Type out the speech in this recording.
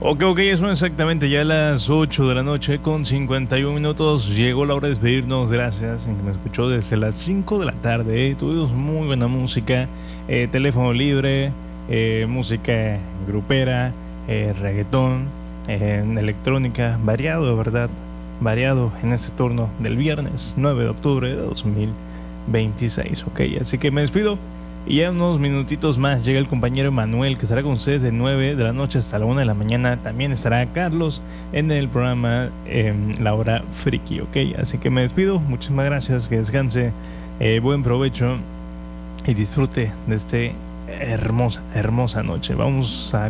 Ok, son exactamente ya las 8 de la noche con 51 minutos. Llegó la hora de despedirnos. Gracias en que me escuchó desde las 5 de la tarde. Tuvimos muy buena música, teléfono libre, música grupera, reggaetón, electrónica, variado, ¿verdad? Variado en ese turno del viernes 9 de octubre de 2026. Ok, así que me despido. Y ya unos minutitos más llega el compañero Manuel, que estará con ustedes de 9 de la noche hasta la 1 de la mañana. También estará Carlos en el programa La Hora Friki, ¿ok? Así que me despido. Muchísimas gracias, que descanse, buen provecho y disfrute de esta hermosa noche. Vamos a